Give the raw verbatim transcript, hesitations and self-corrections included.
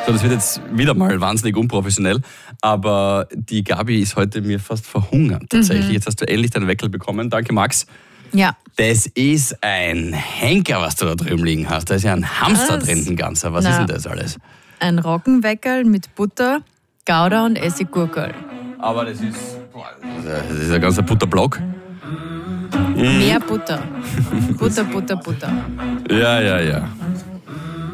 So, das wird jetzt wieder mal wahnsinnig unprofessionell, aber die Gabi ist heute mir fast verhungert tatsächlich. Mhm. Jetzt hast du endlich deinen Weckel bekommen. Danke, Max. Ja. Das ist ein Henker, was du da drüben liegen hast. Da ist ja ein Hamster was? drin, ein ganzer. Was Na, ist denn das alles? Ein Roggenweckerl mit Butter, Gouda und Essiggurkel. Aber das ist, das ist ein ganzer Butterblock. Mehr Butter. Butter, Butter, Butter. Ja, ja, ja.